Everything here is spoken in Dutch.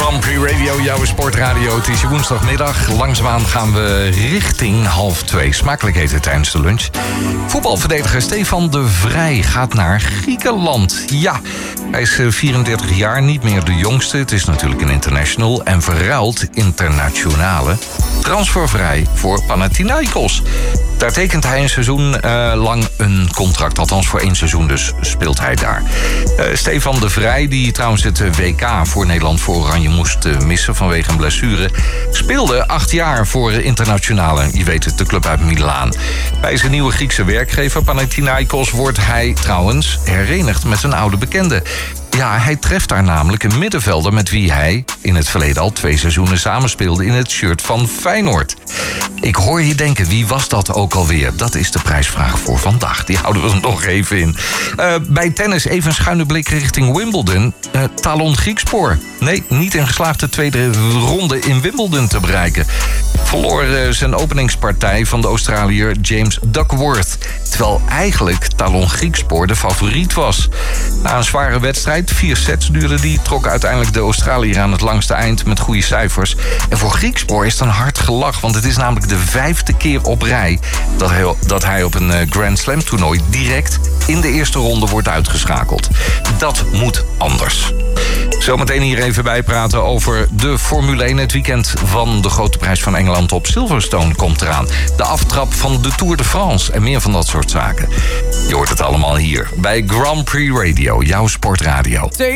Grand Prix Radio, jouw sportradio. Het is je woensdagmiddag. Langzaamaan gaan we richting 1:30. Smakelijk eten tijdens de lunch. Voetbalverdediger Stefan de Vrij gaat naar Griekenland. Ja, hij is 34 jaar, niet meer de jongste. Het is natuurlijk een international en verruilt internationale. Transfervrij voor Panathinaikos. Daar tekent hij een seizoen lang een contract. Althans voor 1 seizoen dus speelt hij daar. Stefan de Vrij, die trouwens het WK voor Nederland voor Oranje moest missen vanwege een blessure, speelde 8 jaar voor internationale. Je weet het, de club uit Milaan. Bij zijn nieuwe Griekse werkgever Panathinaikos wordt hij trouwens herenigd met zijn oude bekende. Ja, hij treft daar namelijk een middenvelder met wie hij in het verleden al 2 seizoenen samenspeelde in het shirt van Feyenoord. Ik hoor je denken, wie was dat ook alweer? Dat is de prijsvraag voor vandaag. Die houden we er nog even in. Bij tennis even een schuine blik richting Wimbledon. Talon Griekspoor. Nee, niet in geslaagde tweede ronde in Wimbledon te bereiken. Verloor zijn openingspartij van de Australiër James Duckworth. Terwijl eigenlijk Talon Griekspoor de favoriet was. Na een zware wedstrijd, 4 sets duurde die, trok uiteindelijk de Australiër aan het langste eind met goede cijfers. En voor Griekspoor is het een hard gelach, want het is namelijk de 5e keer op rij dat hij op een Grand Slam toernooi direct in de eerste ronde wordt uitgeschakeld. Dat moet anders. Zometeen hier even bijpraten over de Formule 1. Het weekend van de Grote Prijs van Engeland op Silverstone komt eraan. De aftrap van de Tour de France en meer van dat soort zaken. Je hoort het allemaal hier bij Grand Prix Radio, jouw sportradio.